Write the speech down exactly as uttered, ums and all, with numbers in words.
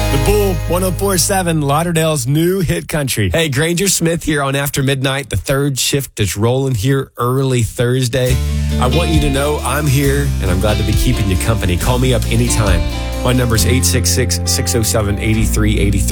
The Bull, one oh four point seven, Lauderdale's new hit country. Hey, Granger Smith here on After Midnight. The third shift is rolling here early Thursday. I want you to know I'm here, and I'm glad to be keeping you company. Call me up anytime. My number is eight six six, six oh seven, eight three eight three.